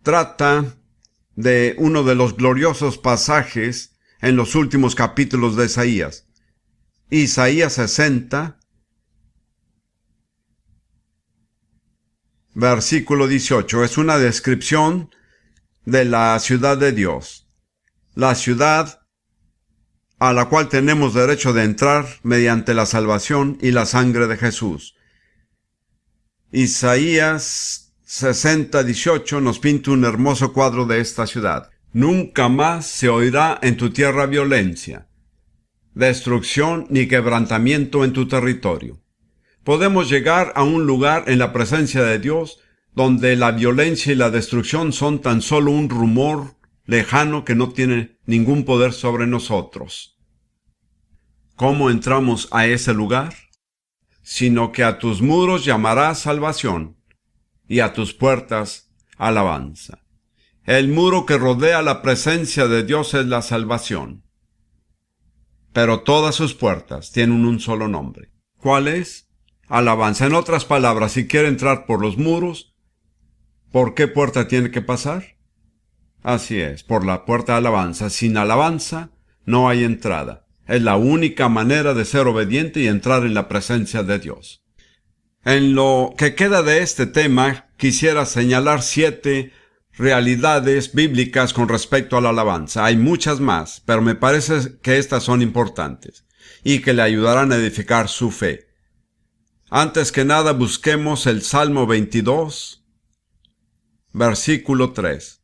trata de uno de los gloriosos pasajes en los últimos capítulos de Isaías. Isaías 60, versículo 18. Es una descripción de la ciudad de Dios. La ciudad a la cual tenemos derecho de entrar mediante la salvación y la sangre de Jesús. Isaías 60, 18 nos pinta un hermoso cuadro de esta ciudad. Nunca más se oirá en tu tierra violencia, destrucción ni quebrantamiento en tu territorio. Podemos llegar a un lugar en la presencia de Dios donde la violencia y la destrucción son tan solo un rumor lejano que no tiene ningún poder sobre nosotros. ¿Cómo entramos a ese lugar? Sino que a tus muros llamarás salvación y a tus puertas alabanza. El muro que rodea la presencia de Dios es la salvación. Pero todas sus puertas tienen un solo nombre. ¿Cuál es? Alabanza. En otras palabras, si quiere entrar por los muros, ¿por qué puerta tiene que pasar? Así es, por la puerta de alabanza. Sin alabanza no hay entrada. Es la única manera de ser obediente y entrar en la presencia de Dios. En lo que queda de este tema, quisiera señalar 7 realidades bíblicas con respecto a la alabanza. Hay muchas más, pero me parece que estas son importantes y que le ayudarán a edificar su fe. Antes que nada, busquemos el Salmo 22, versículo 3.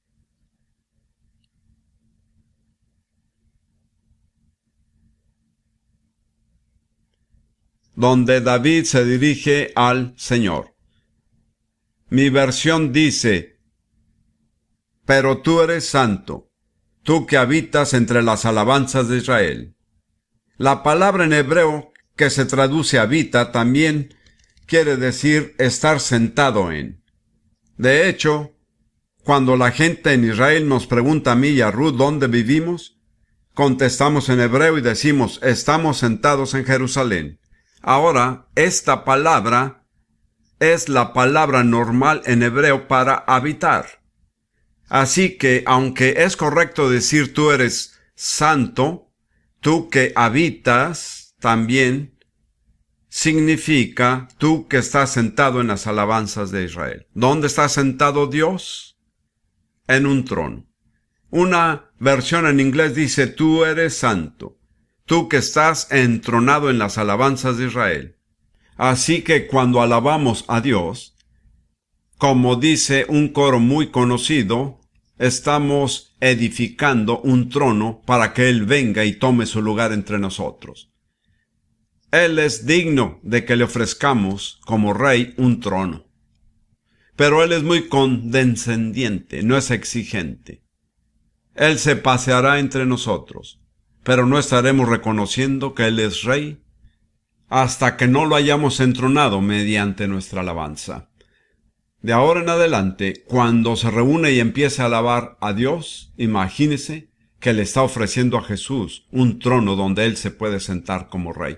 Donde David se dirige al Señor. Mi versión dice: pero tú eres santo, tú que habitas entre las alabanzas de Israel. La palabra en hebreo que se traduce habita también quiere decir estar sentado en. De hecho, cuando la gente en Israel nos pregunta a mí y a Ruth dónde vivimos, contestamos en hebreo y decimos: estamos sentados en Jerusalén. Ahora, esta palabra es la palabra normal en hebreo para habitar. Así que, aunque es correcto decir tú eres santo, tú que habitas también significa tú que estás sentado en las alabanzas de Israel. ¿Dónde está sentado Dios? En un trono. Una versión en inglés dice tú eres santo, tú que estás entronado en las alabanzas de Israel. Así que cuando alabamos a Dios, como dice un coro muy conocido, estamos edificando un trono para que Él venga y tome su lugar entre nosotros. Él es digno de que le ofrezcamos como rey un trono. Pero Él es muy condescendiente, no es exigente. Él se paseará entre nosotros, pero no estaremos reconociendo que Él es rey hasta que no lo hayamos entronado mediante nuestra alabanza. De ahora en adelante, cuando se reúne y empiece a alabar a Dios, imagínese que le está ofreciendo a Jesús un trono donde Él se puede sentar como rey.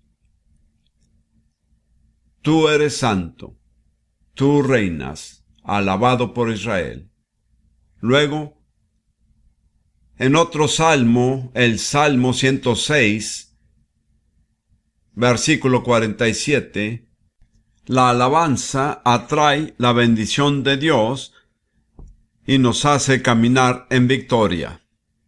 Tú eres santo, tú reinas, alabado por Israel. Luego, en otro salmo, el Salmo 106, versículo 47, la alabanza atrae la bendición de Dios y nos hace caminar en victoria.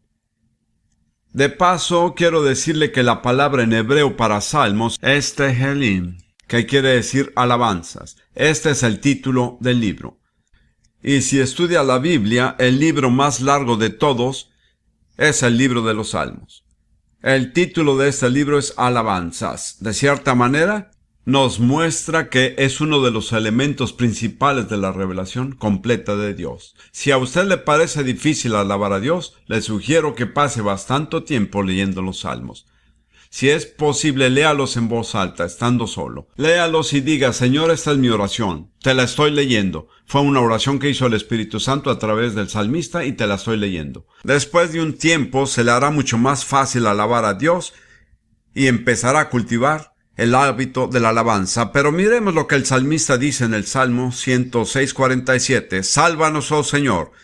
De paso, quiero decirle que la palabra en hebreo para salmos es Tehilim, que quiere decir alabanzas. Este es el título del libro. Y si estudia la Biblia, el libro más largo de todos es el libro de los Salmos. El título de este libro es Alabanzas. De cierta manera, nos muestra que es uno de los elementos principales de la revelación completa de Dios. Si a usted le parece difícil alabar a Dios, le sugiero que pase bastante tiempo leyendo los Salmos. Si es posible, léalos en voz alta, estando solo. Léalos y diga: Señor, esta es mi oración. Te la estoy leyendo. Fue una oración que hizo el Espíritu Santo a través del salmista y te la estoy leyendo. Después de un tiempo, se le hará mucho más fácil alabar a Dios y empezará a cultivar el hábito de la alabanza. Pero miremos lo que el salmista dice en el Salmo 106:47. Sálvanos, oh Señor,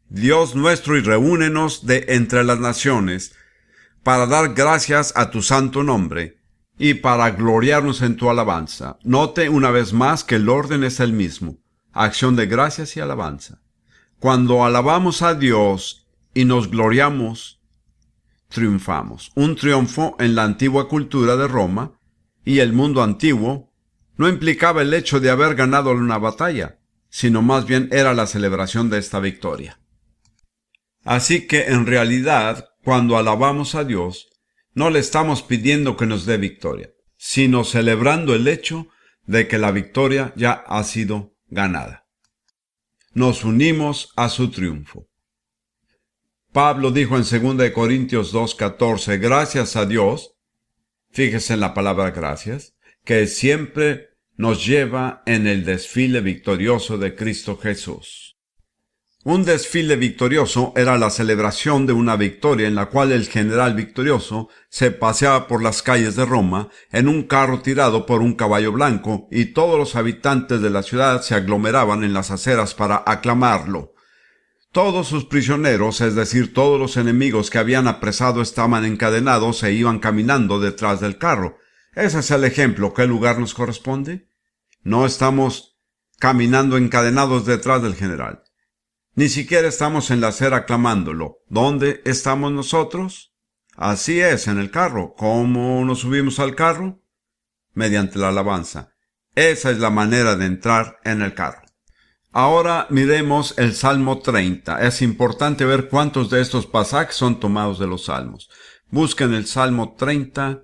Dios nuestro, y reúnenos de entre las naciones, para dar gracias a tu santo nombre, y para gloriarnos en tu alabanza. Note una vez más que el orden es el mismo: acción de gracias y alabanza. Cuando alabamos a Dios y nos gloriamos, triunfamos. Un triunfo en la antigua cultura de Roma y el mundo antiguo no implicaba el hecho de haber ganado una batalla, sino más bien era la celebración de esta victoria. Así que en realidad, cuando alabamos a Dios, no le estamos pidiendo que nos dé victoria, sino celebrando el hecho de que la victoria ya ha sido ganada. Nos unimos a su triunfo. Pablo dijo en 2 Corintios 2:14, gracias a Dios, fíjese en la palabra gracias, que siempre nos lleva en el desfile victorioso de Cristo Jesús. Un desfile victorioso era la celebración de una victoria en la cual el general victorioso se paseaba por las calles de Roma en un carro tirado por un caballo blanco, y todos los habitantes de la ciudad se aglomeraban en las aceras para aclamarlo. Todos sus prisioneros, es decir, todos los enemigos que habían apresado, estaban encadenados e iban caminando detrás del carro. Ese es el ejemplo. ¿Qué lugar nos corresponde? No estamos caminando encadenados detrás del general. Ni siquiera estamos en la acera aclamándolo. ¿Dónde estamos nosotros? Así es, en el carro. ¿Cómo nos subimos al carro? Mediante la alabanza. Esa es la manera de entrar en el carro. Ahora miremos el Salmo 30. Es importante ver cuántos de estos pasajes son tomados de los Salmos. Busquen el Salmo 30,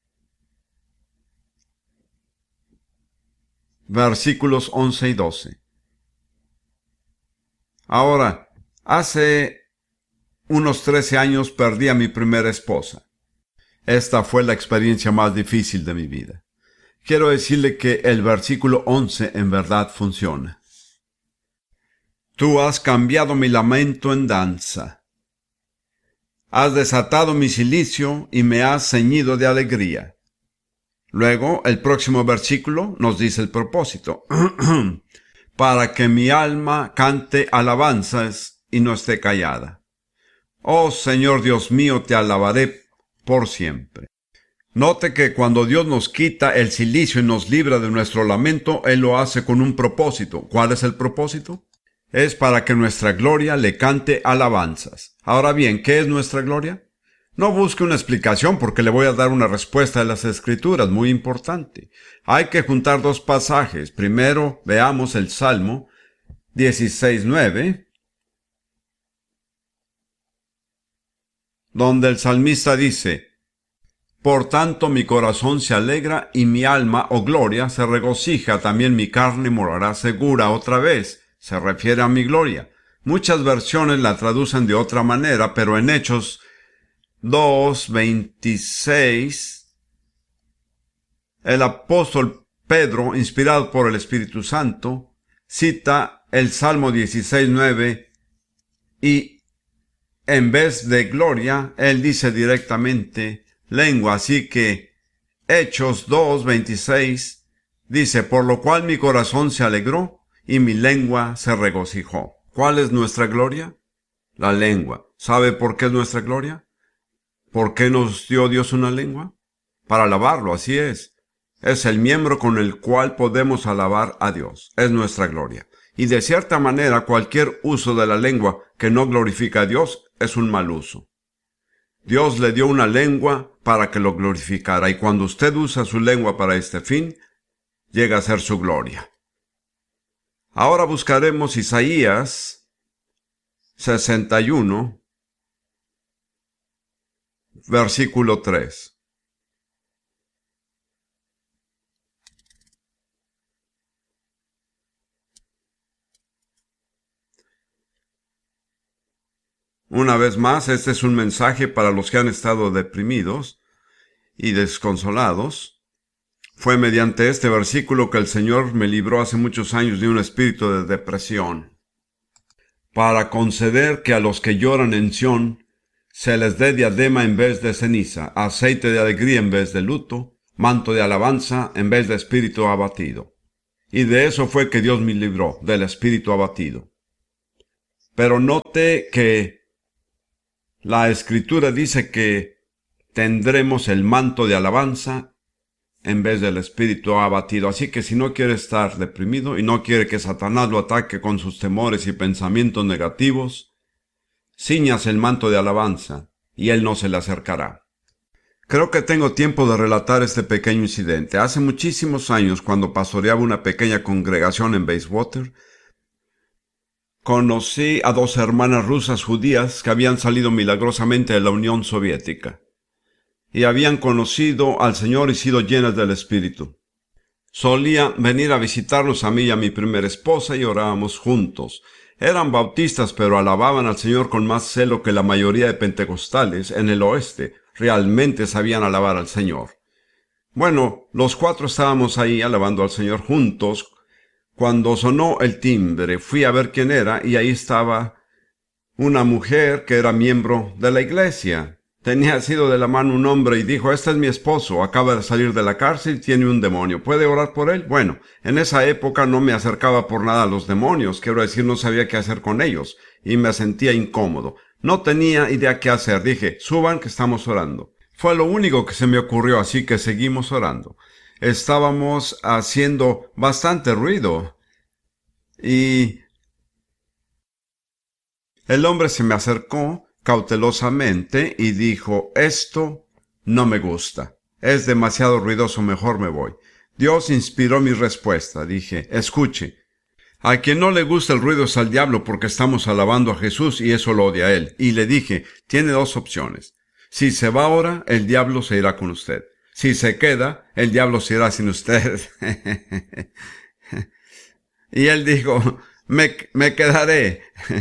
versículos 11 y 12. Ahora, hace unos 13 años perdí a mi primera esposa. Esta fue la experiencia más difícil de mi vida. Quiero decirle que el versículo 11 en verdad funciona. Tú has cambiado mi lamento en danza. Has desatado mi cilicio y me has ceñido de alegría. Luego, el próximo versículo nos dice el propósito. Para que mi alma cante alabanzas y no esté callada. Oh Señor Dios mío, te alabaré por siempre. Note que cuando Dios nos quita el cilicio y nos libra de nuestro lamento, Él lo hace con un propósito. ¿Cuál es el propósito? Es para que nuestra gloria le cante alabanzas. Ahora bien, ¿qué es nuestra gloria? No busque una explicación, porque le voy a dar una respuesta de las Escrituras, muy importante. Hay que juntar dos pasajes. Primero, veamos el Salmo 16:9, donde el salmista dice, por tanto mi corazón se alegra y mi alma, oh gloria, se regocija, también mi carne morará segura otra vez. Se refiere a mi gloria. Muchas versiones la traducen de otra manera, pero en Hechos 2:26, el apóstol Pedro, inspirado por el Espíritu Santo, cita el Salmo 16:9 y en vez de gloria, él dice directamente lengua. Así que Hechos 2:26 dice, por lo cual mi corazón se alegró y mi lengua se regocijó. ¿Cuál es nuestra gloria? La lengua. ¿Sabe por qué es nuestra gloria? ¿Por qué nos dio Dios una lengua? Para alabarlo, así es. Es el miembro con el cual podemos alabar a Dios. Es nuestra gloria. Y de cierta manera, cualquier uso de la lengua que no glorifica a Dios es un mal uso. Dios le dio una lengua para que lo glorificara, y cuando usted usa su lengua para este fin, llega a ser su gloria. Ahora buscaremos Isaías 61, versículo 3. Una vez más, este es un mensaje para los que han estado deprimidos y desconsolados. Fue mediante este versículo que el Señor me libró hace muchos años de un espíritu de depresión, para conceder que a los que lloran en Sión se les dé diadema en vez de ceniza, aceite de alegría en vez de luto, manto de alabanza en vez de espíritu abatido. Y de eso fue que Dios me libró, del espíritu abatido. Pero note que la Escritura dice que tendremos el manto de alabanza en vez del espíritu abatido. Así que si no quiere estar deprimido y no quiere que Satanás lo ataque con sus temores y pensamientos negativos, ciñase el manto de alabanza y él no se le acercará. Creo que tengo tiempo de relatar este pequeño incidente. Hace muchísimos años, cuando pastoreaba una pequeña congregación en Bayswater, conocí a 2 hermanas rusas judías que habían salido milagrosamente de la Unión Soviética y habían conocido al Señor y sido llenas del Espíritu. Solían venir a visitarnos a mí y a mi primera esposa y orábamos juntos. Eran bautistas, pero alababan al Señor con más celo que la mayoría de pentecostales en el oeste. Realmente sabían alabar al Señor. Bueno, los 4 estábamos ahí alabando al Señor juntos. Cuando sonó el timbre, fui a ver quién era y ahí estaba una mujer que era miembro de la iglesia. Tenía sido de la mano un hombre y dijo: este es mi esposo, acaba de salir de la cárcel y tiene un demonio. ¿Puede orar por él? Bueno, en esa época no me acercaba por nada a los demonios, quiero decir, no sabía qué hacer con ellos y me sentía incómodo. No tenía idea qué hacer. Dije: suban que estamos orando. Fue lo único que se me ocurrió, así que seguimos orando. Estábamos haciendo bastante ruido y el hombre se me acercó cautelosamente y dijo: esto no me gusta, es demasiado ruidoso, mejor me voy. Dios inspiró mi respuesta. Dije: escuche, a quien no le gusta el ruido es al diablo, porque estamos alabando a Jesús y eso lo odia a él. Y le dije: tiene 2 opciones. Si se va ahora, el diablo se irá con usted. Si se queda, el diablo se irá sin usted. Y él dijo: me quedaré.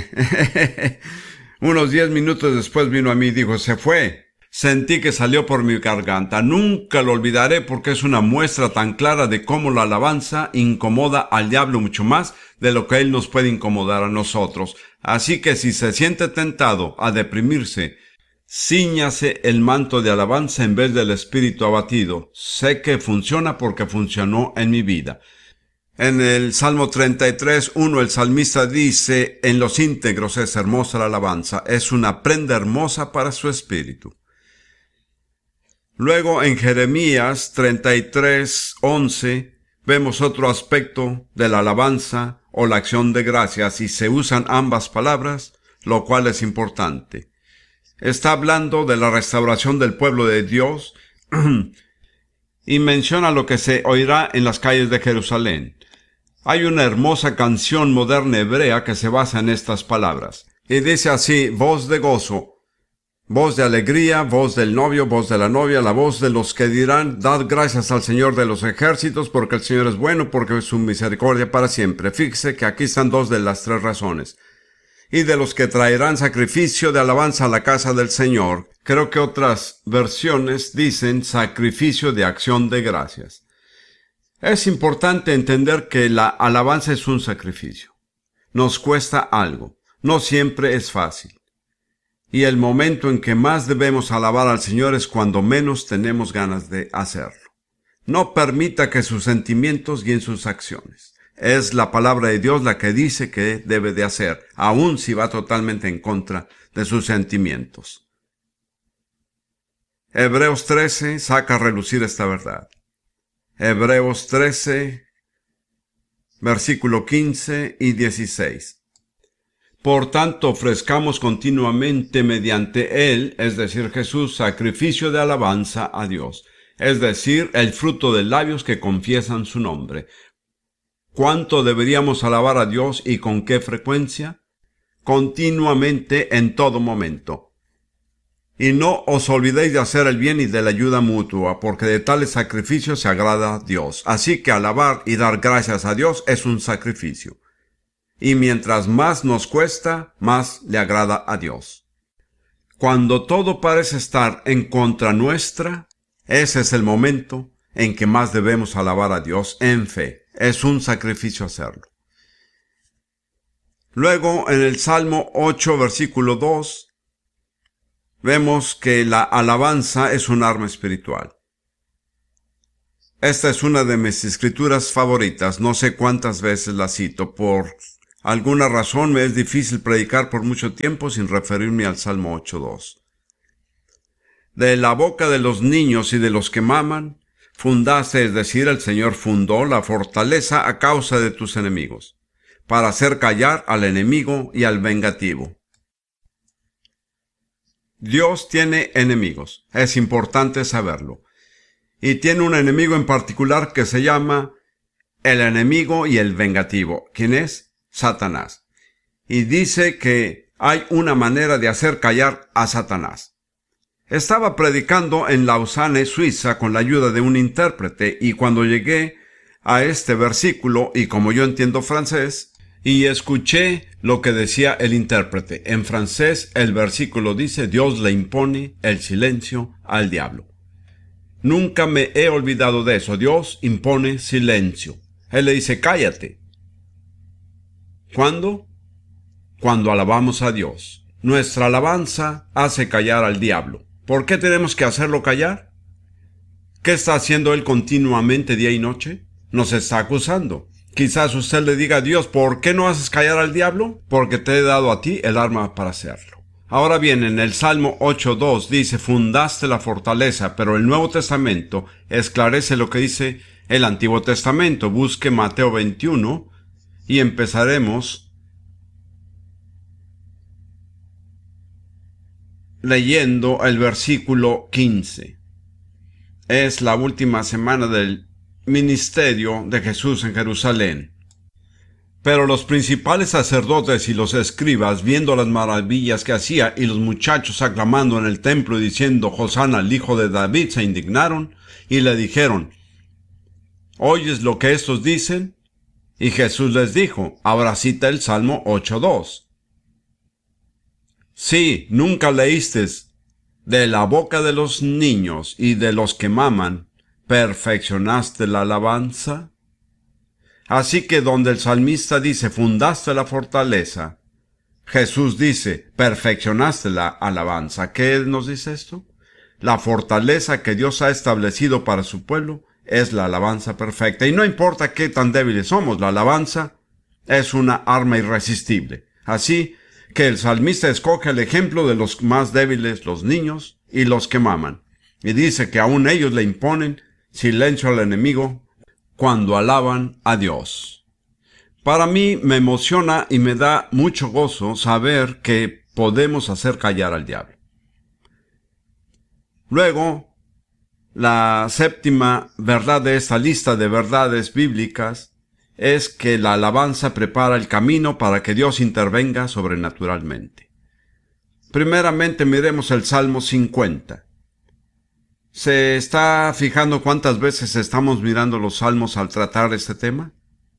Unos 10 minutos después vino a mí y dijo: se fue. Sentí que salió por mi garganta. Nunca lo olvidaré porque es una muestra tan clara de cómo la alabanza incomoda al diablo mucho más de lo que él nos puede incomodar a nosotros. Así que si se siente tentado a deprimirse, cíñase el manto de alabanza en vez del espíritu abatido. Sé que funciona porque funcionó en mi vida. En el Salmo 33:1 el salmista dice: en los íntegros es hermosa la alabanza, es una prenda hermosa para su espíritu. Luego en Jeremías 33:11 vemos otro aspecto de la alabanza o la acción de gracias y se usan ambas palabras, lo cual es importante. Está hablando de la restauración del pueblo de Dios y menciona lo que se oirá en las calles de Jerusalén. Hay una hermosa canción moderna hebrea que se basa en estas palabras. Y dice así: voz de gozo, voz de alegría, voz del novio, voz de la novia, la voz de los que dirán: dad gracias al Señor de los ejércitos, porque el Señor es bueno, porque es su misericordia para siempre. Fíjese que aquí están 2 de las 3 razones. Y de los que traerán sacrificio de alabanza a la casa del Señor. Creo que otras versiones dicen sacrificio de acción de gracias. Es importante entender que la alabanza es un sacrificio. Nos cuesta algo. No siempre es fácil. Y el momento en que más debemos alabar al Señor es cuando menos tenemos ganas de hacerlo. No permita que sus sentimientos guíen sus acciones. Es la palabra de Dios la que dice que debe de hacer, aun si va totalmente en contra de sus sentimientos. Hebreos 13 saca a relucir esta verdad. Hebreos 13, versículo 15 y 16. Por tanto, ofrezcamos continuamente mediante él, es decir, Jesús, sacrificio de alabanza a Dios, es decir, el fruto de labios que confiesan su nombre. ¿Cuánto deberíamos alabar a Dios y con qué frecuencia? Continuamente, en todo momento. Y no os olvidéis de hacer el bien y de la ayuda mutua, porque de tales sacrificios se agrada a Dios. Así que alabar y dar gracias a Dios es un sacrificio. Y mientras más nos cuesta, más le agrada a Dios. Cuando todo parece estar en contra nuestra, ese es el momento en que más debemos alabar a Dios en fe. Es un sacrificio hacerlo. Luego, en el Salmo 8, versículo 2, vemos que la alabanza es un arma espiritual. Esta es una de mis escrituras favoritas. No sé cuántas veces la cito por alguna razón me es difícil predicar por mucho tiempo sin referirme al Salmo 8:2. De la boca de los niños y de los que maman, fundaste, es decir, el Señor fundó la fortaleza a causa de tus enemigos, para hacer callar al enemigo y al vengativo. Dios tiene enemigos, es importante saberlo. Y tiene un enemigo en particular que se llama el enemigo y el vengativo. ¿Quién es? Satanás. Y dice que hay una manera de hacer callar a Satanás. Estaba predicando en Lausanne, Suiza, con la ayuda de un intérprete, y cuando llegué a este versículo, y como yo entiendo francés, y escuché lo que decía el intérprete. En francés, el versículo dice: Dios le impone el silencio al diablo. Nunca me he olvidado de eso. Dios impone silencio. Él le dice: cállate. ¿Cuándo? Cuando alabamos a Dios. Nuestra alabanza hace callar al diablo. ¿Por qué tenemos que hacerlo callar? ¿Qué está haciendo él continuamente día y noche? Nos está acusando. Quizás usted le diga a Dios: ¿por qué no haces callar al diablo? Porque te he dado a ti el arma para hacerlo. Ahora bien, en el Salmo 8:2 dice: fundaste la fortaleza, pero el Nuevo Testamento esclarece lo que dice el Antiguo Testamento. Busque Mateo 21 y empezaremos leyendo el versículo 15. Es la última semana del ministerio de Jesús en Jerusalén. Pero los principales sacerdotes y los escribas, viendo las maravillas que hacía y los muchachos aclamando en el templo y diciendo: Hosana al hijo de David, se indignaron y le dijeron: ¿oyes lo que estos dicen? Y Jesús les dijo, ahora cita el Salmo 8:2. Sí, nunca leíste: de la boca de los niños y de los que maman, perfeccionaste la alabanza. Así que donde el salmista dice: fundaste la fortaleza, Jesús dice: perfeccionaste la alabanza. ¿Qué nos dice esto? La fortaleza que Dios ha establecido para su pueblo es la alabanza perfecta. Y no importa qué tan débiles somos, la alabanza es una arma irresistible. Así que el salmista escoge el ejemplo de los más débiles, los niños y los que maman. Y dice que aún ellos le imponen silencio al enemigo cuando alaban a Dios. Para mí me emociona y me da mucho gozo saber que podemos hacer callar al diablo. Luego, la séptima verdad de esta lista de verdades bíblicas es que la alabanza prepara el camino para que Dios intervenga sobrenaturalmente. Primeramente miremos el Salmo 50. ¿Se está fijando cuántas veces estamos mirando los salmos al tratar este tema?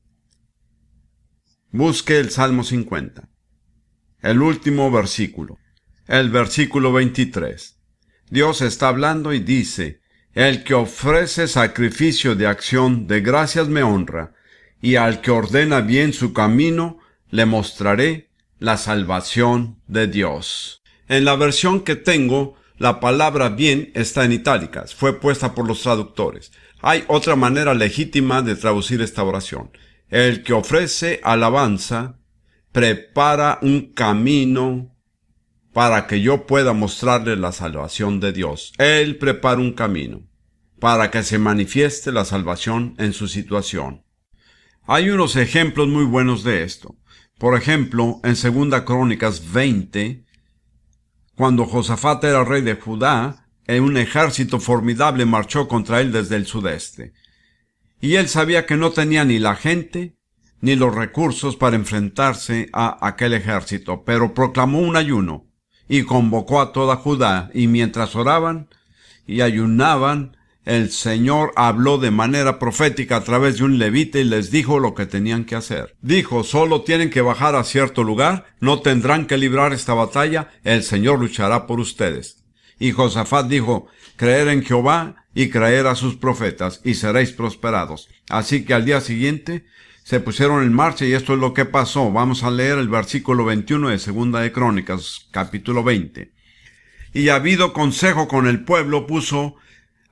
Busque el Salmo 50. El último versículo. El versículo 23. Dios está hablando y dice: el que ofrece sacrificio de acción de gracias me honra, y al que ordena bien su camino, le mostraré la salvación de Dios. En la versión que tengo, la palabra bien está en itálicas. Fue puesta por los traductores. Hay otra manera legítima de traducir esta oración. El que ofrece alabanza prepara un camino para que yo pueda mostrarle la salvación de Dios. Él prepara un camino para que se manifieste la salvación en su situación. Hay unos ejemplos muy buenos de esto. Por ejemplo, en 2 Crónicas 20, cuando Josafat era rey de Judá, un ejército formidable marchó contra él desde el sudeste. Y él sabía que no tenía ni la gente ni los recursos para enfrentarse a aquel ejército, pero proclamó un ayuno y convocó a toda Judá, y mientras oraban y ayunaban, el Señor habló de manera profética a través de un levita y les dijo lo que tenían que hacer. Dijo: solo tienen que bajar a cierto lugar, no tendrán que librar esta batalla, el Señor luchará por ustedes. Y Josafat dijo: creer en Jehová y creer a sus profetas, y seréis prosperados. Así que al día siguiente se pusieron en marcha, y esto es lo que pasó. Vamos a leer el versículo 21 de 2 de Crónicas, capítulo 20. Y habido consejo con el pueblo, puso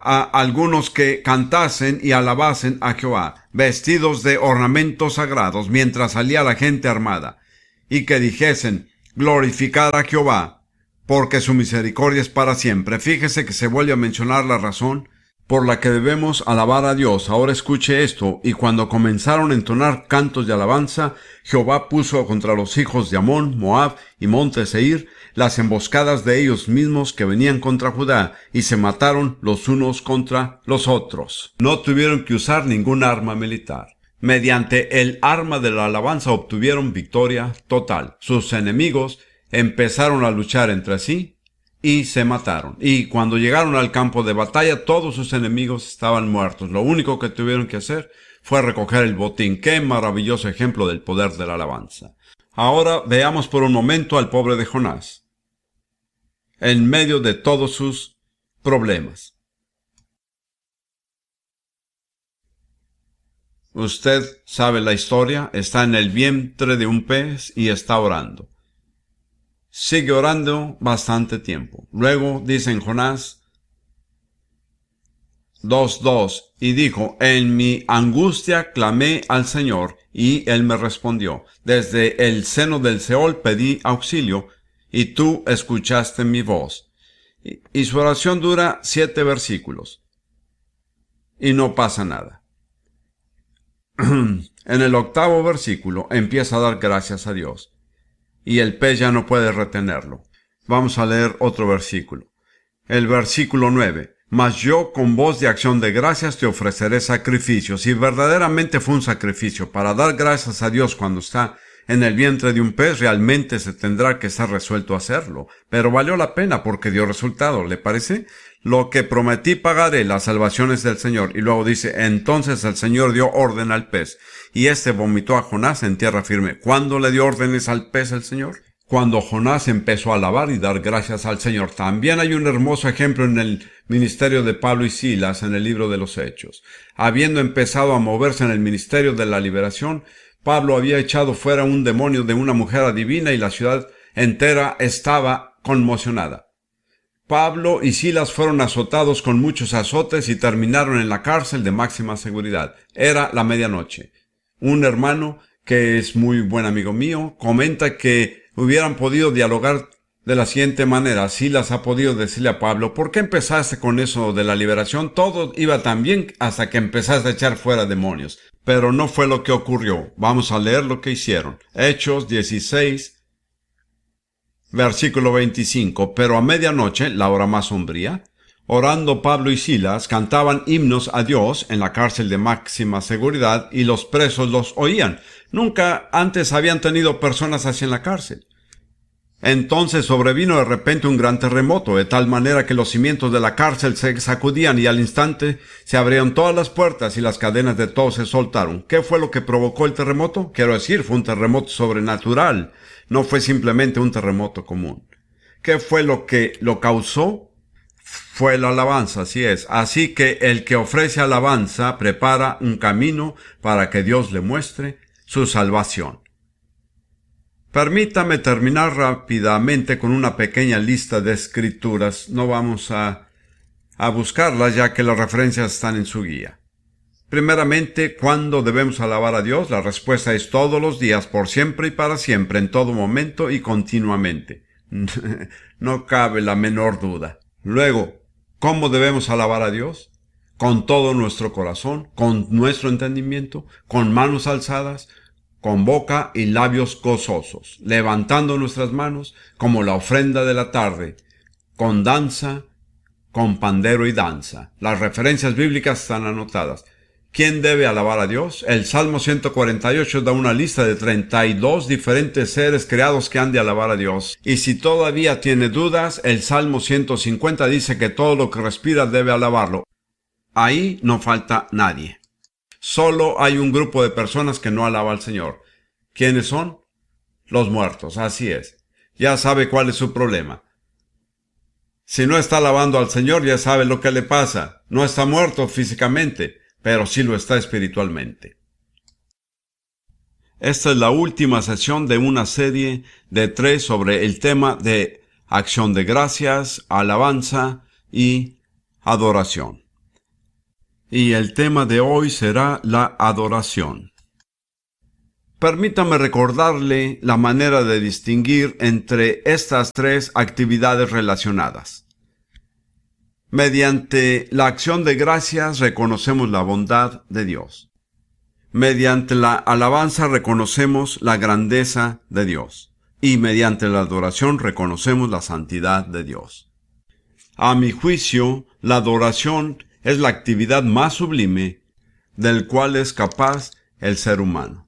a algunos que cantasen y alabasen a Jehová, vestidos de ornamentos sagrados, mientras salía la gente armada, y que dijesen, glorificad a Jehová, porque su misericordia es para siempre. Fíjese que se vuelve a mencionar la razón por la que debemos alabar a Dios. Ahora escuche esto. Y cuando comenzaron a entonar cantos de alabanza, Jehová puso contra los hijos de Amón, Moab y monte Seir las emboscadas de ellos mismos que venían contra Judá, y se mataron los unos contra los otros. No tuvieron que usar ningún arma militar. Mediante el arma de la alabanza obtuvieron victoria total. Sus enemigos empezaron a luchar entre sí y se mataron. Y cuando llegaron al campo de batalla, todos sus enemigos estaban muertos. Lo único que tuvieron que hacer fue recoger el botín. ¡Qué maravilloso ejemplo del poder de la alabanza! Ahora veamos por un momento al pobre de Jonás, en medio de todos sus problemas. Usted sabe la historia, está en el vientre de un pez y está orando. Sigue orando bastante tiempo. Luego dice en Jonás 2:2, y dijo, en mi angustia clamé al Señor, y Él me respondió. Desde el seno del Seol pedí auxilio, y tú escuchaste mi voz. Y su oración dura 7 versículos. Y no pasa nada. En el 8º versículo empieza a dar gracias a Dios. Y el pez ya no puede retenerlo. Vamos a leer otro versículo. El versículo 9. Mas yo con voz de acción de gracias te ofreceré sacrificio. Si verdaderamente fue un sacrificio para dar gracias a Dios cuando está en el vientre de un pez, realmente se tendrá que estar resuelto a hacerlo. Pero valió la pena porque dio resultado, ¿le parece? Lo que prometí pagaré, la salvación es del Señor. Y luego dice, entonces el Señor dio orden al pez, y éste vomitó a Jonás en tierra firme. ¿Cuándo le dio órdenes al pez el Señor? Cuando Jonás empezó a alabar y dar gracias al Señor. También hay un hermoso ejemplo en el ministerio de Pablo y Silas en el libro de los Hechos. Habiendo empezado a moverse en el ministerio de la liberación, Pablo había echado fuera un demonio de una mujer adivina y la ciudad entera estaba conmocionada. Pablo y Silas fueron azotados con muchos azotes y terminaron en la cárcel de máxima seguridad. Era la medianoche. Un hermano, que es muy buen amigo mío, comenta que hubieran podido dialogar de la siguiente manera. Silas ha podido decirle a Pablo, ¿por qué empezaste con eso de la liberación? Todo iba tan bien hasta que empezaste a echar fuera demonios. Pero no fue lo que ocurrió. Vamos a leer lo que hicieron. Hechos 16, versículo 25. Pero a medianoche, la hora más sombría, orando Pablo y Silas, cantaban himnos a Dios en la cárcel de máxima seguridad, y los presos los oían. Nunca antes habían tenido personas así en la cárcel. Entonces sobrevino de repente un gran terremoto, de tal manera que los cimientos de la cárcel se sacudían y al instante se abrieron todas las puertas y las cadenas de todos se soltaron. ¿Qué fue lo que provocó el terremoto? Quiero decir, fue un terremoto sobrenatural. No fue simplemente un terremoto común. ¿Qué fue lo que lo causó? Fue la alabanza, así es. Así que el que ofrece alabanza prepara un camino para que Dios le muestre su salvación. Permítame terminar rápidamente con una pequeña lista de escrituras. No vamos a buscarlas ya que las referencias están en su guía. Primeramente, ¿cuándo debemos alabar a Dios? La respuesta es todos los días, por siempre y para siempre, en todo momento y continuamente. No cabe la menor duda. Luego, ¿cómo debemos alabar a Dios? Con todo nuestro corazón, con nuestro entendimiento, con manos alzadas, con boca y labios gozosos, levantando nuestras manos como la ofrenda de la tarde, con danza, con pandero y danza. Las referencias bíblicas están anotadas. ¿Quién debe alabar a Dios? El Salmo 148 da una lista de 32 diferentes seres creados que han de alabar a Dios. Y si todavía tiene dudas, el Salmo 150 dice que todo lo que respira debe alabarlo. Ahí no falta nadie. Solo hay un grupo de personas que no alaba al Señor. ¿Quiénes son? Los muertos, así es. Ya sabe cuál es su problema. Si no está alabando al Señor, ya sabe lo que le pasa. No está muerto físicamente, pero sí lo está espiritualmente. Esta es la última sesión de una serie de 3 sobre el tema de acción de gracias, alabanza y adoración. y el tema de hoy será la adoración. Permítame recordarle la manera de distinguir entre estas tres actividades relacionadas. Mediante la acción de gracias reconocemos la bondad de Dios. Mediante la alabanza reconocemos la grandeza de Dios. Y mediante la adoración reconocemos la santidad de Dios. A mi juicio, la adoración es la actividad más sublime del cual es capaz el ser humano.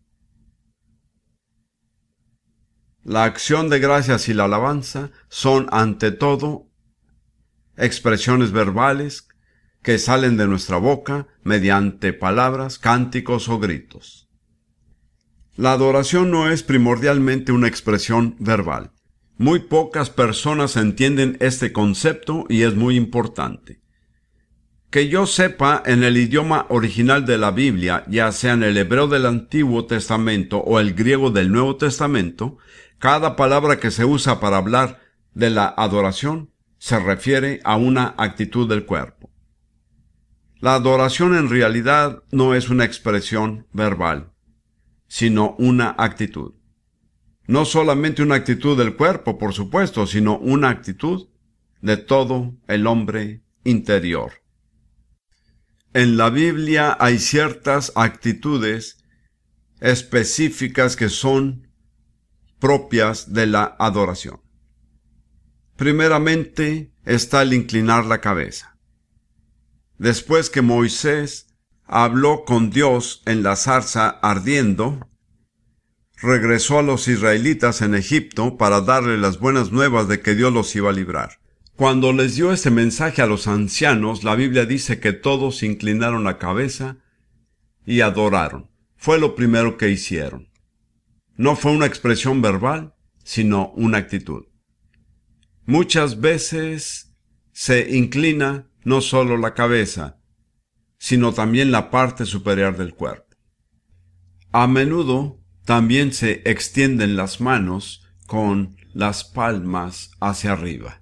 La acción de gracias y la alabanza son, ante todo, expresiones verbales que salen de nuestra boca mediante palabras, cánticos o gritos. La adoración no es primordialmente una expresión verbal. Muy pocas personas entienden este concepto y es muy importante. Que yo sepa, en el idioma original de la Biblia, ya sea en el hebreo del Antiguo Testamento o el griego del Nuevo Testamento, cada palabra que se usa para hablar de la adoración se refiere a una actitud del cuerpo. La adoración en realidad no es una expresión verbal, sino una actitud. No solamente una actitud del cuerpo, por supuesto, sino una actitud de todo el hombre interior. En la Biblia hay ciertas actitudes específicas que son propias de la adoración. Primeramente está el inclinar la cabeza. Después que Moisés habló con Dios en la zarza ardiendo, regresó a los israelitas en Egipto para darle las buenas nuevas de que Dios los iba a librar. Cuando les dio este mensaje a los ancianos, la Biblia dice que todos inclinaron la cabeza y adoraron. Fue lo primero que hicieron. No fue una expresión verbal, sino una actitud. Muchas veces se inclina no solo la cabeza, sino también la parte superior del cuerpo. A menudo también se extienden las manos con las palmas hacia arriba.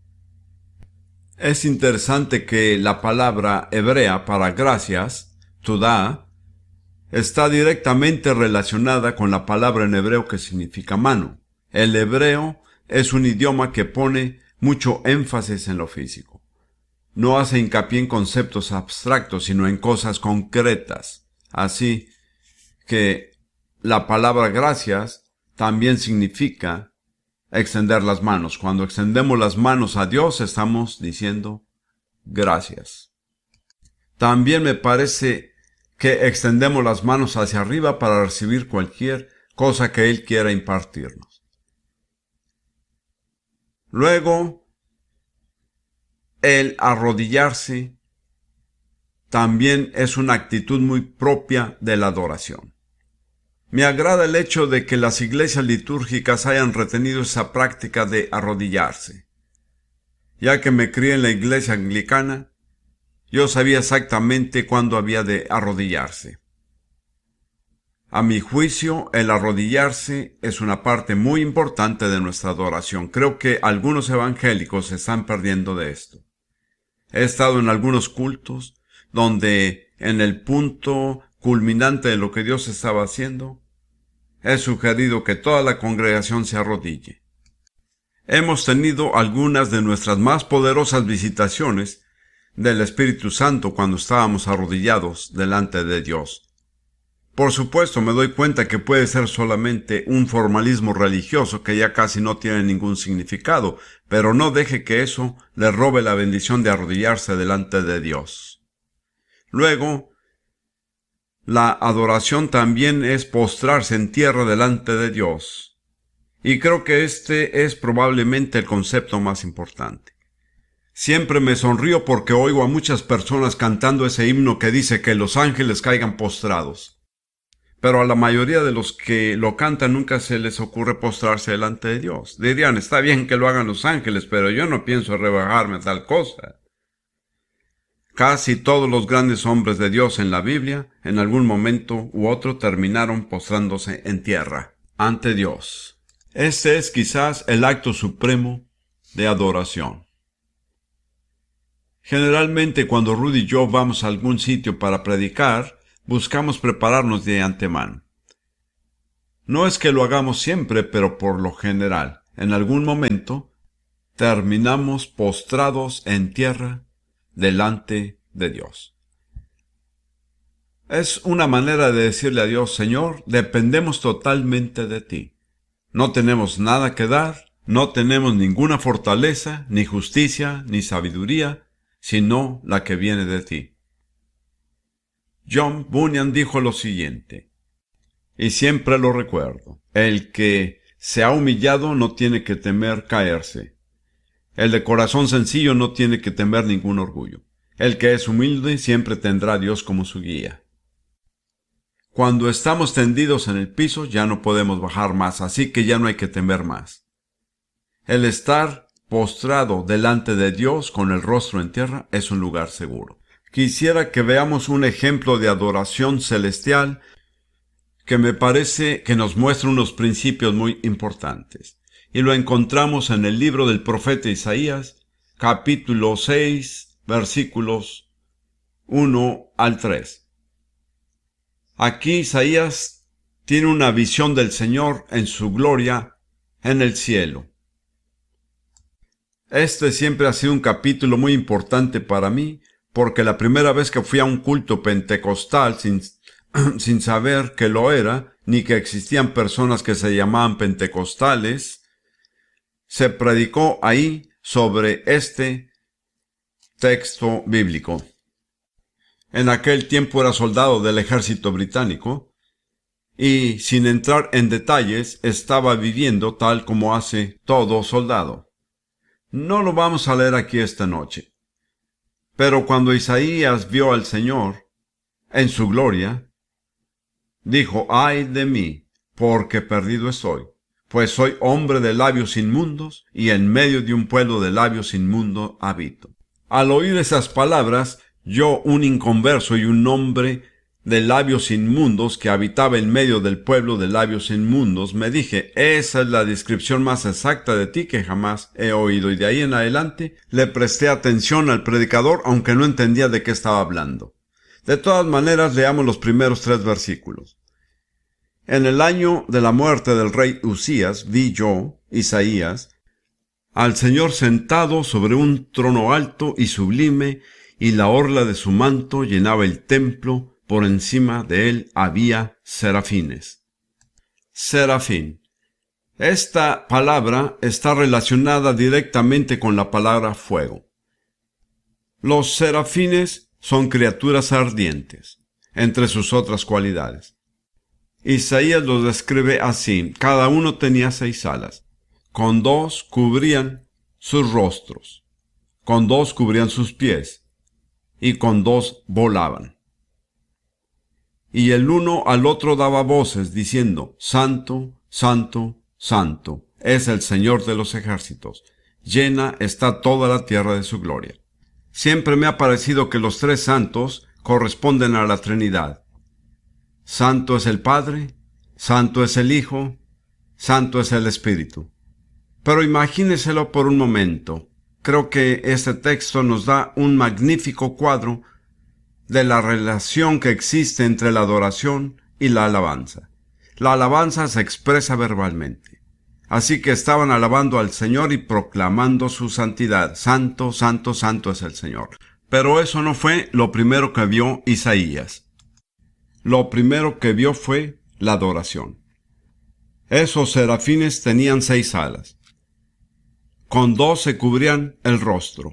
Es interesante que la palabra hebrea para gracias, tudá, está directamente relacionada con la palabra en hebreo que significa mano. El hebreo es un idioma que pone mucho énfasis en lo físico. No hace hincapié en conceptos abstractos, sino en cosas concretas. Así que la palabra gracias también significa extender las manos. Cuando extendemos las manos a Dios, estamos diciendo gracias. También me parece que extendemos las manos hacia arriba para recibir cualquier cosa que Él quiera impartirnos. Luego, el arrodillarse también es una actitud muy propia de la adoración. Me agrada el hecho de que las iglesias litúrgicas hayan retenido esa práctica de arrodillarse. Ya que me crié en la iglesia anglicana, yo sabía exactamente cuándo había de arrodillarse. A mi juicio, el arrodillarse es una parte muy importante de nuestra adoración. Creo que algunos evangélicos se están perdiendo de esto. He estado en algunos cultos donde, en el punto culminante de lo que Dios estaba haciendo, he sugerido que toda la congregación se arrodille. Hemos tenido algunas de nuestras más poderosas visitaciones del Espíritu Santo cuando estábamos arrodillados delante de Dios. Por supuesto, me doy cuenta que puede ser solamente un formalismo religioso que ya casi no tiene ningún significado, pero no deje que eso le robe la bendición de arrodillarse delante de Dios. Luego, la adoración también es postrarse en tierra delante de Dios. Y creo que este es probablemente el concepto más importante. Siempre me sonrío porque oigo a muchas personas cantando ese himno que dice que los ángeles caigan postrados. Pero a la mayoría de los que lo cantan nunca se les ocurre postrarse delante de Dios. Dirían, está bien que lo hagan los ángeles, pero yo no pienso rebajarme a tal cosa. Casi todos los grandes hombres de Dios en la Biblia, en algún momento u otro, terminaron postrándose en tierra, ante Dios. Este es quizás el acto supremo de adoración. Generalmente cuando Rudy y yo vamos a algún sitio para predicar, buscamos prepararnos de antemano. No es que lo hagamos siempre, pero por lo general, en algún momento, terminamos postrados en tierra delante de Dios. Es una manera de decirle a Dios: Señor, dependemos totalmente de ti. No tenemos nada que dar, no tenemos ninguna fortaleza, ni justicia, ni sabiduría, sino la que viene de ti. John Bunyan dijo lo siguiente, y siempre lo recuerdo: el que se ha humillado no tiene que temer caerse. El de corazón sencillo no tiene que temer ningún orgullo. El que es humilde siempre tendrá a Dios como su guía. Cuando estamos tendidos en el piso ya no podemos bajar más, así que ya no hay que temer más. El estar postrado delante de Dios con el rostro en tierra es un lugar seguro. Quisiera que veamos un ejemplo de adoración celestial que me parece que nos muestra unos principios muy importantes. Y lo encontramos en el libro del profeta Isaías, capítulo 6, versículos 1 al 3. Aquí Isaías tiene una visión del Señor en su gloria en el cielo. Este siempre ha sido un capítulo muy importante para mí, porque la primera vez que fui a un culto pentecostal sin saber que lo era, ni que existían personas que se llamaban pentecostales, se predicó ahí sobre este texto bíblico. En aquel tiempo era soldado del ejército británico y, sin entrar en detalles, estaba viviendo tal como hace todo soldado. No lo vamos a leer aquí esta noche. Pero cuando Isaías vio al Señor en su gloria, dijo: «Ay de mí, porque perdido estoy, pues soy hombre de labios inmundos, y en medio de un pueblo de labios inmundos habito». Al oír esas palabras, yo, un inconverso y un hombre de labios inmundos que habitaba en medio del pueblo de labios inmundos, me dije: esa es la descripción más exacta de ti que jamás he oído. Y de ahí en adelante le presté atención al predicador, aunque no entendía de qué estaba hablando. De todas maneras, leamos los primeros 3 versículos. En el año de la muerte del rey Usías, vi yo, Isaías, al Señor sentado sobre un trono alto y sublime, y la orla de su manto llenaba el templo. Por encima de él había serafines. Serafín. Esta palabra está relacionada directamente con la palabra fuego. Los serafines son criaturas ardientes, entre sus otras cualidades. Isaías los describe así: cada uno tenía 6 alas, con 2 cubrían sus rostros, con 2 cubrían sus pies, y con 2 volaban. Y el uno al otro daba voces, diciendo: Santo, Santo, Santo, es el Señor de los ejércitos. Llena está toda la tierra de su gloria. Siempre me ha parecido que los 3 santos corresponden a la Trinidad. Santo es el Padre, Santo es el Hijo, Santo es el Espíritu. Pero imagíneselo por un momento. Creo que este texto nos da un magnífico cuadro de la relación que existe entre la adoración y la alabanza. La alabanza se expresa verbalmente. Así que estaban alabando al Señor y proclamando su santidad. Santo, santo, santo es el Señor. Pero eso no fue lo primero que vio Isaías. Lo primero que vio fue la adoración. Esos serafines tenían 6 alas. Con 2 se cubrían el rostro.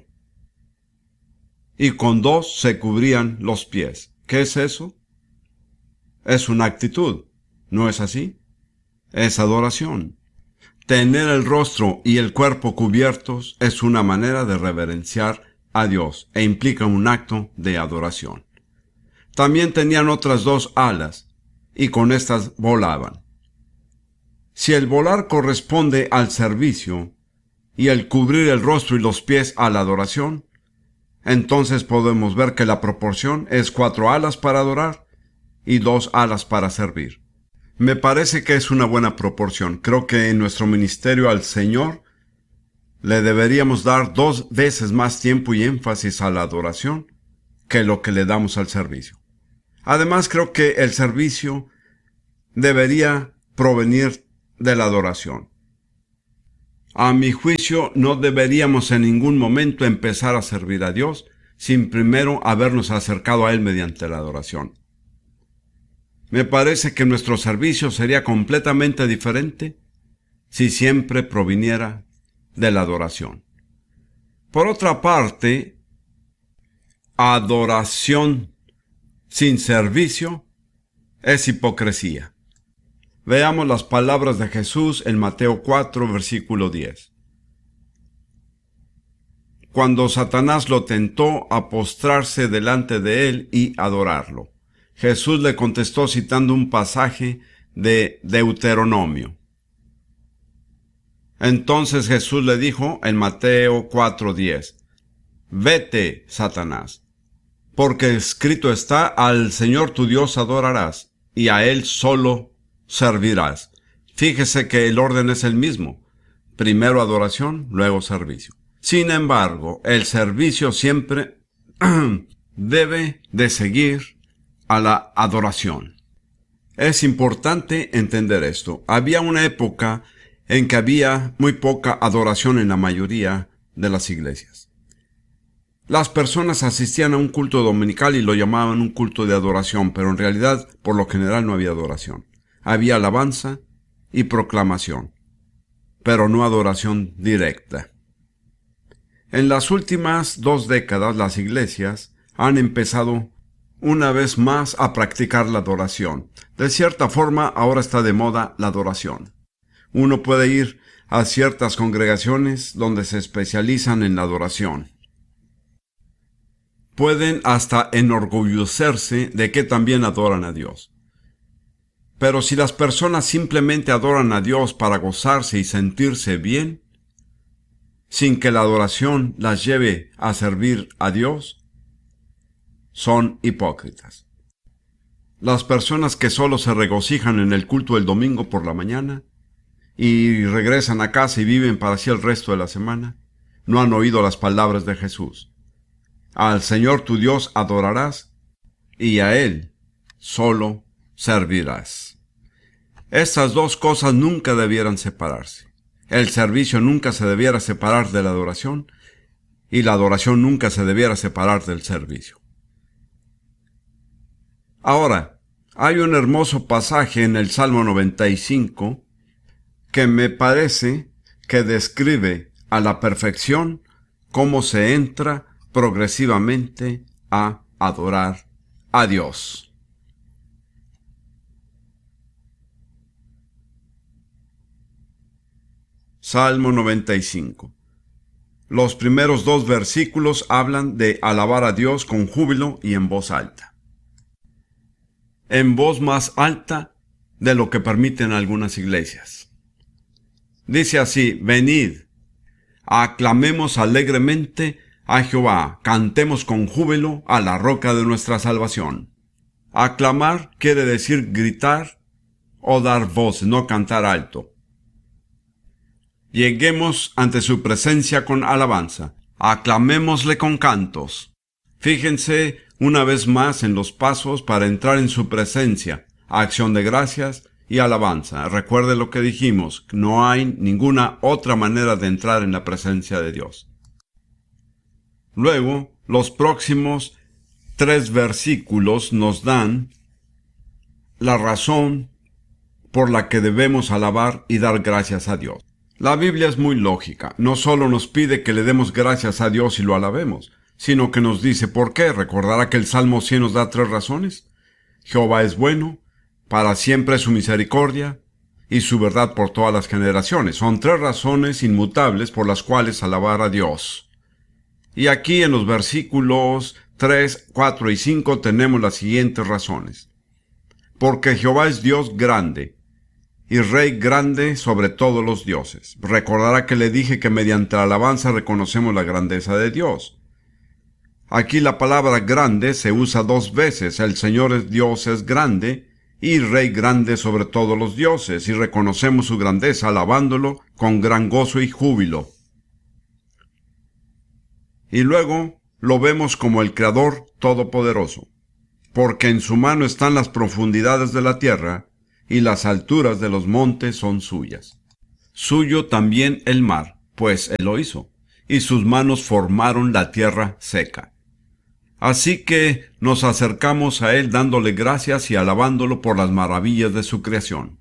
Y con 2 se cubrían los pies. ¿Qué es eso? Es una actitud, ¿no es así? Es adoración. Tener el rostro y el cuerpo cubiertos es una manera de reverenciar a Dios e implica un acto de adoración. También tenían otras 2 alas y con estas volaban. Si el volar corresponde al servicio y el cubrir el rostro y los pies a la adoración, entonces podemos ver que la proporción es 4 alas para adorar y 2 alas para servir. Me parece que es una buena proporción. Creo que en nuestro ministerio al Señor le deberíamos dar 2 veces más tiempo y énfasis a la adoración que lo que le damos al servicio. Además, creo que el servicio debería provenir de la adoración. A mi juicio, no deberíamos en ningún momento empezar a servir a Dios sin primero habernos acercado a Él mediante la adoración. Me parece que nuestro servicio sería completamente diferente si siempre proviniera de la adoración. Por otra parte, adoración sin servicio es hipocresía. Veamos las palabras de Jesús en Mateo 4, versículo 10. Cuando Satanás lo tentó a postrarse delante de él y adorarlo, Jesús le contestó citando un pasaje de Deuteronomio. Entonces Jesús le dijo en Mateo 4:10, «Vete, Satanás, porque escrito está, al Señor tu Dios adorarás, y a Él solo servirás». Fíjese que el orden es el mismo. Primero adoración, luego servicio. Sin embargo, el servicio siempre debe de seguir a la adoración. Es importante entender esto. Había una época en que había muy poca adoración en la mayoría de las iglesias. Las personas asistían a un culto dominical y lo llamaban un culto de adoración, pero en realidad, por lo general, no había adoración. Había alabanza y proclamación, pero no adoración directa. En las últimas 2 décadas, las iglesias han empezado una vez más a practicar la adoración. De cierta forma, ahora está de moda la adoración. Uno puede ir a ciertas congregaciones donde se especializan en la adoración. Pueden hasta enorgullecerse de que también adoran a Dios. Pero si las personas simplemente adoran a Dios para gozarse y sentirse bien, sin que la adoración las lleve a servir a Dios, son hipócritas. Las personas que solo se regocijan en el culto del domingo por la mañana y regresan a casa y viven para sí el resto de la semana, no han oído las palabras de Jesús. Al Señor tu Dios adorarás y a Él solo servirás. Estas 2 cosas nunca debieran separarse. El servicio nunca se debiera separar de la adoración y la adoración nunca se debiera separar del servicio. Ahora, hay un hermoso pasaje en el Salmo 95 que me parece que describe a la perfección cómo se entra progresivamente a adorar a Dios. Salmo 95. Los primeros 2 versículos hablan de alabar a Dios con júbilo y en voz alta. En voz más alta de lo que permiten algunas iglesias. Dice así: venid, aclamemos alegremente a Jehová, cantemos con júbilo a la roca de nuestra salvación. Aclamar quiere decir gritar o dar voz, no cantar alto. Lleguemos ante su presencia con alabanza, aclamémosle con cantos. Fíjense una vez más en los pasos para entrar en su presencia: acción de gracias y alabanza. Recuerde lo que dijimos, no hay ninguna otra manera de entrar en la presencia de Dios. Luego, los próximos 3 versículos nos dan la razón por la que debemos alabar y dar gracias a Dios. La Biblia es muy lógica. No solo nos pide que le demos gracias a Dios y lo alabemos, sino que nos dice por qué. Recordará que el Salmo 100 nos da 3 razones. Jehová es bueno, para siempre es su misericordia, y su verdad por todas las generaciones. Son 3 razones inmutables por las cuales alabar a Dios. Y aquí en los versículos 3, 4 y 5 tenemos las siguientes razones. Porque Jehová es Dios grande, y Rey grande sobre todos los dioses. Recordará que le dije que mediante la alabanza reconocemos la grandeza de Dios. Aquí la palabra grande se usa 2 veces. El Señor Dios es grande y Rey grande sobre todos los dioses, y reconocemos su grandeza alabándolo con gran gozo y júbilo. y luego lo vemos como el Creador Todopoderoso, porque en su mano están las profundidades de la tierra, y las alturas de los montes son suyas. Suyo también el mar, pues él lo hizo, y sus manos formaron la tierra seca. Así que nos acercamos a él dándole gracias y alabándolo por las maravillas de su creación.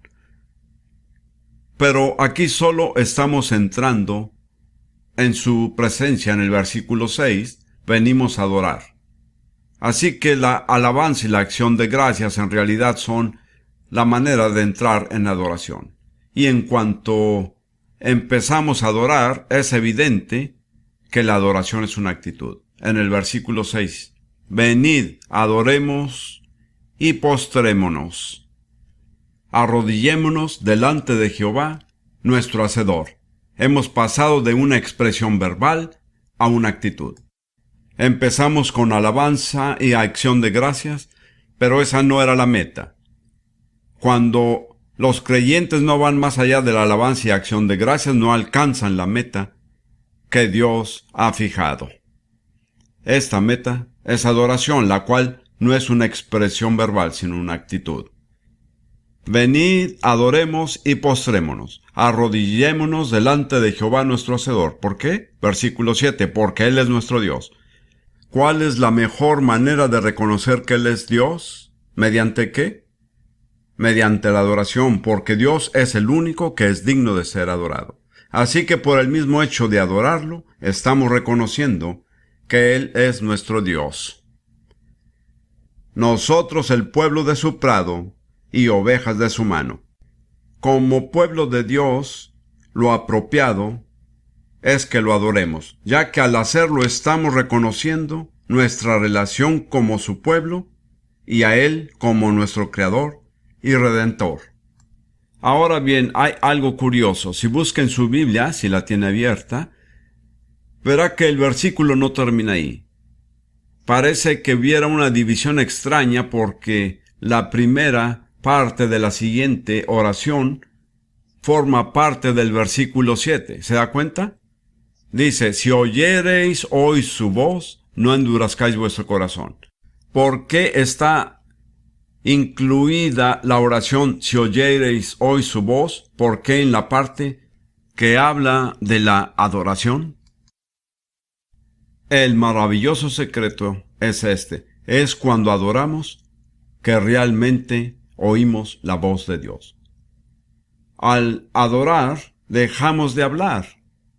Pero aquí solo estamos entrando en su presencia en el versículo 6, venimos a adorar. Así que la alabanza y la acción de gracias en realidad son la manera de entrar en adoración. Y en cuanto empezamos a adorar, es evidente que la adoración es una actitud. En el versículo 6, venid, adoremos y postrémonos. Arrodillémonos delante de Jehová, nuestro Hacedor. Hemos pasado de una expresión verbal a una actitud. Empezamos con alabanza y acción de gracias, pero esa no era la meta. Cuando los creyentes no van más allá de la alabanza y acción de gracias, no alcanzan la meta que Dios ha fijado. Esta meta es adoración, la cual no es una expresión verbal, sino una actitud. Venid, adoremos y postrémonos. Arrodillémonos delante de Jehová nuestro Hacedor. ¿Por qué? Versículo 7. Porque Él es nuestro Dios. ¿Cuál es la mejor manera de reconocer que Él es Dios? ¿Mediante qué? Mediante la adoración, porque Dios es el único que es digno de ser adorado. Así que por el mismo hecho de adorarlo, estamos reconociendo que Él es nuestro Dios. Nosotros el pueblo de su prado y ovejas de su mano. Como pueblo de Dios, lo apropiado es que lo adoremos, ya que al hacerlo estamos reconociendo nuestra relación como su pueblo y a Él como nuestro Creador y Redentor. Ahora bien, hay algo curioso. Si busca en su Biblia, si la tiene abierta, verá que el versículo no termina ahí. Parece que hubiera una división extraña porque la primera parte de la siguiente oración forma parte del versículo 7. ¿Se da cuenta? Dice, si oyereis hoy su voz, no endurezcáis vuestro corazón. ¿Por qué está incluida la oración si oyereis hoy su voz? ¿Por qué en la parte que habla de la adoración? El maravilloso secreto es este. Es cuando adoramos que realmente oímos la voz de Dios. Al adorar, dejamos de hablar.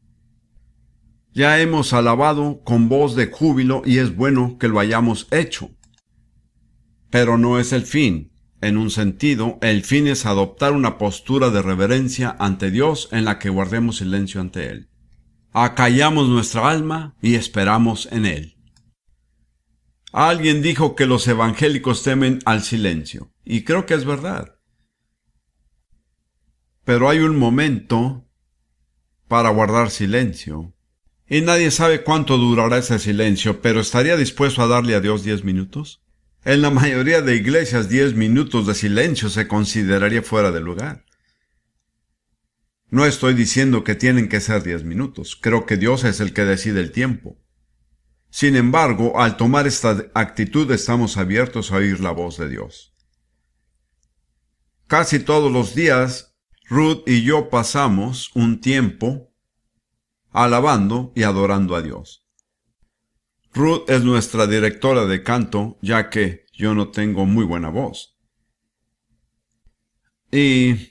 Ya hemos alabado con voz de júbilo y es bueno que lo hayamos hecho. Pero no es el fin. En un sentido, el fin es adoptar una postura de reverencia ante Dios en la que guardemos silencio ante Él. Acallamos nuestra alma y esperamos en Él. Alguien dijo que los evangélicos temen al silencio, y creo que es verdad. Pero hay un momento para guardar silencio. Y nadie sabe cuánto durará ese silencio, pero ¿estaría dispuesto a darle a Dios 10 minutos? En la mayoría de iglesias 10 minutos de silencio se consideraría fuera de lugar. No estoy diciendo que tienen que ser 10 minutos. Creo que Dios es el que decide el tiempo. Sin embargo, al tomar esta actitud estamos abiertos a oír la voz de Dios. Casi todos los días, Ruth y yo pasamos un tiempo alabando y adorando a Dios. Ruth es nuestra directora de canto, ya que yo no tengo muy buena voz. Y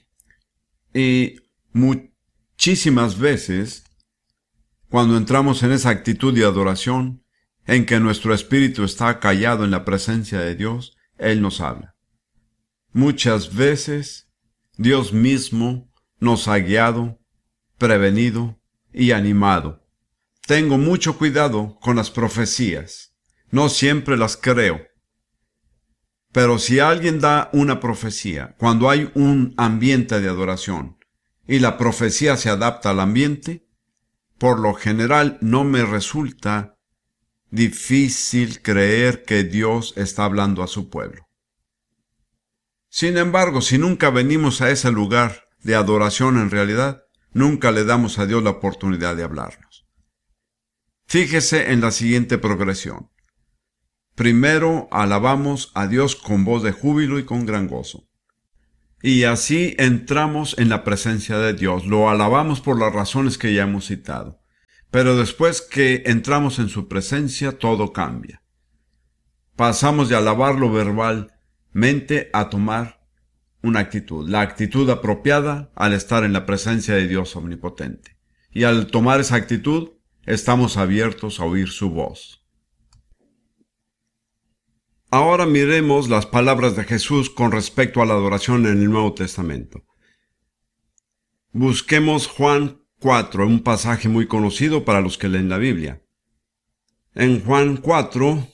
muchísimas veces, cuando entramos en esa actitud de adoración, en que nuestro espíritu está callado en la presencia de Dios, Él nos habla. Muchas veces, Dios mismo nos ha guiado, prevenido y animado. Tengo mucho cuidado con las profecías. No siempre las creo. Pero si alguien da una profecía, cuando hay un ambiente de adoración, y la profecía se adapta al ambiente, por lo general no me resulta difícil creer que Dios está hablando a su pueblo. Sin embargo, si nunca venimos a ese lugar de adoración en realidad, nunca le damos a Dios la oportunidad de hablarnos. Fíjese en la siguiente progresión. Primero alabamos a Dios con voz de júbilo y con gran gozo. Y así entramos en la presencia de Dios. Lo alabamos por las razones que ya hemos citado. Pero después que entramos en su presencia, todo cambia. Pasamos de alabarlo verbalmente a tomar una actitud, la actitud apropiada al estar en la presencia de Dios omnipotente. Y al tomar esa actitud, estamos abiertos a oír su voz. Ahora miremos las palabras de Jesús con respecto a la adoración en el Nuevo Testamento. Busquemos Juan 4, un pasaje muy conocido para los que leen la Biblia. En Juan 4,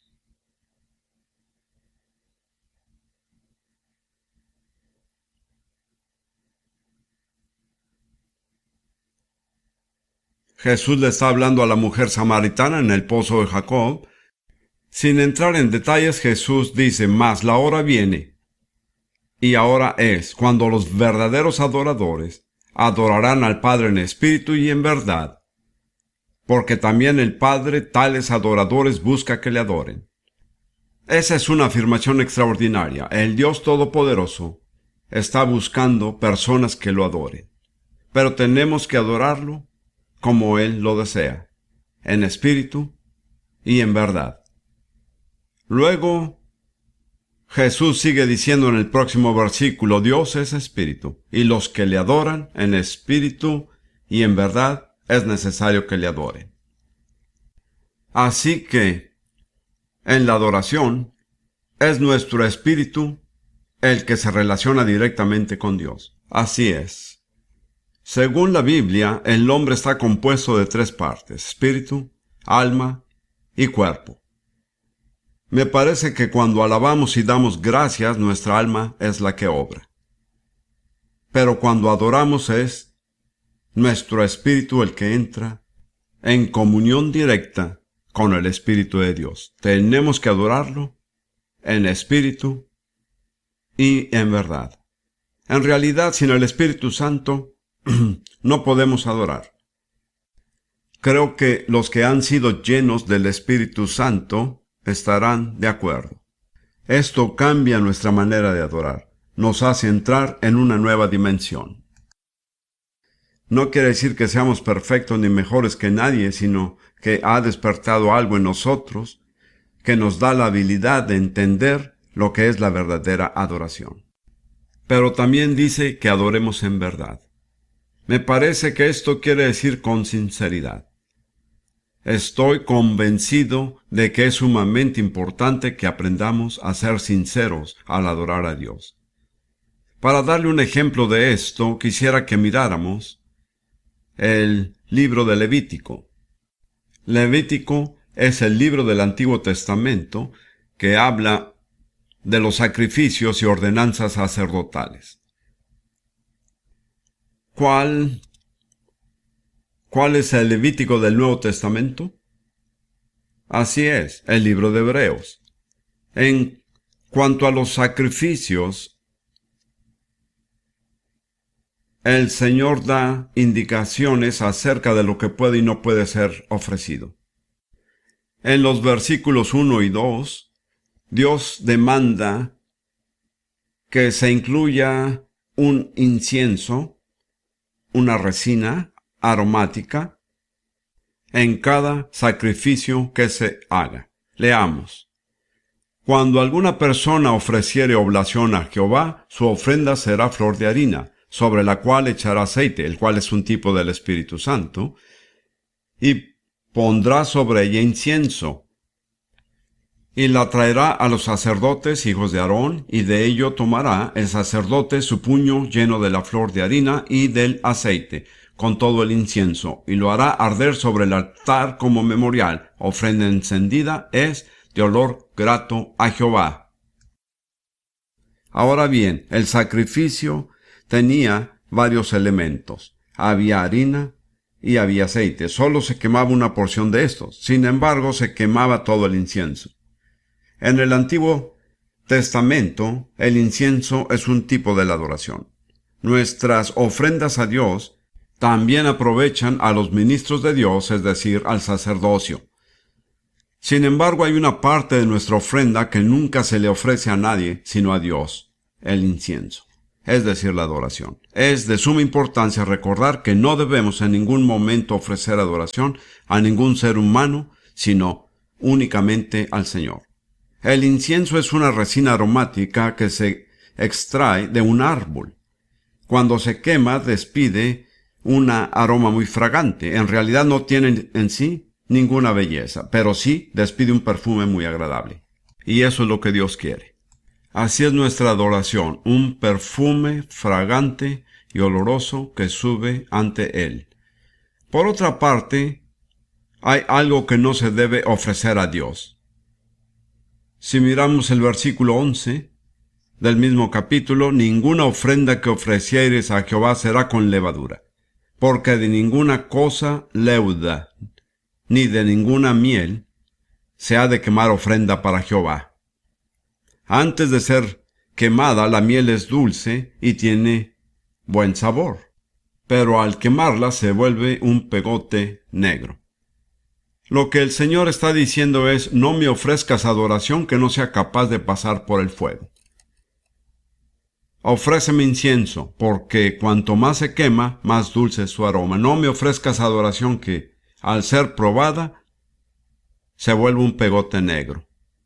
Jesús le está hablando a la mujer samaritana en el pozo de Jacob. Sin entrar en detalles, Jesús dice, mas la hora viene, y ahora es, cuando los verdaderos adoradores adorarán al Padre en espíritu y en verdad, porque también el Padre tales adoradores busca que le adoren. Esa es una afirmación extraordinaria. El Dios Todopoderoso está buscando personas que lo adoren, pero tenemos que adorarlo como Él lo desea, en espíritu y en verdad. Luego, Jesús sigue diciendo en el próximo versículo, Dios es espíritu, y los que le adoran en espíritu y en verdad es necesario que le adoren. Así que, en la adoración, es nuestro espíritu el que se relaciona directamente con Dios. Así es. Según la Biblia, el hombre está compuesto de 3 partes, espíritu, alma y cuerpo. Me parece que cuando alabamos y damos gracias, nuestra alma es la que obra. Pero cuando adoramos es nuestro espíritu el que entra en comunión directa con el Espíritu de Dios. Tenemos que adorarlo en espíritu y en verdad. En realidad, sin el Espíritu Santo, no podemos adorar. Creo que los que han sido llenos del Espíritu Santo estarán de acuerdo. Esto cambia nuestra manera de adorar. Nos hace entrar en una nueva dimensión. No quiere decir que seamos perfectos ni mejores que nadie, sino que ha despertado algo en nosotros que nos da la habilidad de entender lo que es la verdadera adoración. Pero también dice que adoremos en verdad. Me parece que esto quiere decir con sinceridad. Estoy convencido de que es sumamente importante que aprendamos a ser sinceros al adorar a Dios. Para darle un ejemplo de esto, quisiera que miráramos el libro de Levítico. Levítico es el libro del Antiguo Testamento que habla de los sacrificios y ordenanzas sacerdotales. ¿Cuál es el Levítico del Nuevo Testamento? Así es, el libro de Hebreos. En cuanto a los sacrificios, el Señor da indicaciones acerca de lo que puede y no puede ser ofrecido. En los versículos 1 y 2, Dios demanda que se incluya un incienso, una resina aromática, en cada sacrificio que se haga. Leamos. Cuando alguna persona ofreciere oblación a Jehová, su ofrenda será flor de harina, sobre la cual echará aceite, el cual es un tipo del Espíritu Santo, y pondrá sobre ella incienso, y la traerá a los sacerdotes, hijos de Aarón, y de ello tomará el sacerdote su puño lleno de la flor de harina y del aceite, con todo el incienso, y lo hará arder sobre el altar como memorial. Ofrenda encendida es de olor grato a Jehová. Ahora bien, el sacrificio tenía varios elementos. Había harina y había aceite. Solo se quemaba una porción de estos. Sin embargo, se quemaba todo el incienso. En el Antiguo Testamento, el incienso es un tipo de la adoración. Nuestras ofrendas a Dios también aprovechan a los ministros de Dios, es decir, al sacerdocio. Sin embargo, hay una parte de nuestra ofrenda que nunca se le ofrece a nadie, sino a Dios, el incienso, es decir, la adoración. Es de suma importancia recordar que no debemos en ningún momento ofrecer adoración a ningún ser humano, sino únicamente al Señor. El incienso es una resina aromática que se extrae de un árbol. Cuando se quema, despide un aroma muy fragante. En realidad no tiene en sí ninguna belleza, pero sí despide un perfume muy agradable. Y eso es lo que Dios quiere. Así es nuestra adoración, un perfume fragante y oloroso que sube ante Él. Por otra parte, hay algo que no se debe ofrecer a Dios. Si miramos el versículo 11 del mismo capítulo, ninguna ofrenda que ofrecieres a Jehová será con levadura, porque de ninguna cosa leuda, ni de ninguna miel, se ha de quemar ofrenda para Jehová. Antes de ser quemada, la miel es dulce y tiene buen sabor, pero al quemarla se vuelve un pegote negro. Lo que el Señor está diciendo es, no me ofrezcas adoración que no sea capaz de pasar por el fuego. Ofréceme incienso, porque cuanto más se quema, más dulce es su aroma. No me ofrezcas adoración que, al ser probada, se vuelve un pegote negro.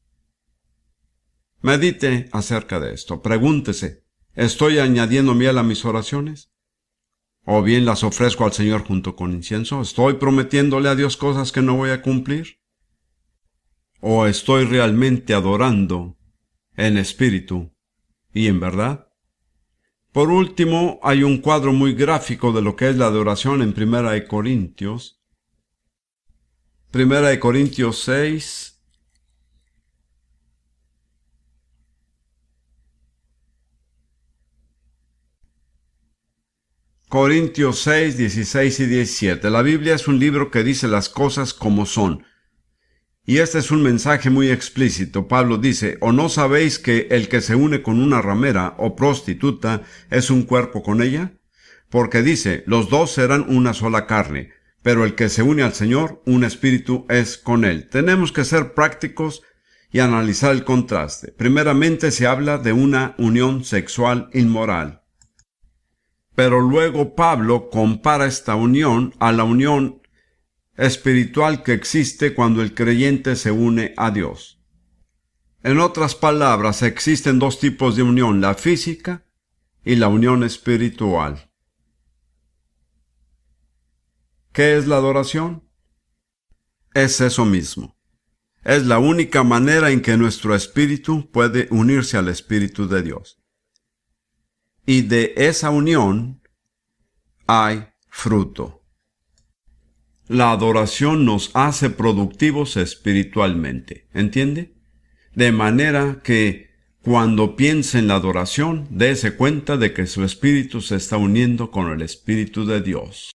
Medite acerca de esto. Pregúntese, ¿estoy añadiendo miel a mis oraciones? ¿O bien las ofrezco al Señor junto con incienso? ¿Estoy prometiéndole a Dios cosas que no voy a cumplir? ¿O estoy realmente adorando en espíritu y en verdad? Por último, hay un cuadro muy gráfico de lo que es la adoración en 1 Corintios. 1 Corintios 6. Corintios 6, 16 y 17. La Biblia es un libro que dice las cosas como son. Y este es un mensaje muy explícito. Pablo dice, ¿o no sabéis que el que se une con una ramera o prostituta es un cuerpo con ella? Porque dice, los dos serán una sola carne, pero el que se une al Señor, un espíritu es con él. Tenemos que ser prácticos y analizar el contraste. Primeramente se habla de una unión sexual inmoral. Pero luego Pablo compara esta unión a la unión espiritual que existe cuando el creyente se une a Dios. En otras palabras, existen dos tipos de unión, la física y la unión espiritual. ¿Qué es la adoración? Es eso mismo. Es la única manera en que nuestro espíritu puede unirse al Espíritu de Dios. Y de esa unión hay fruto. La adoración nos hace productivos espiritualmente, ¿entiende? De manera que cuando piense en la adoración, dése cuenta de que su espíritu se está uniendo con el Espíritu de Dios.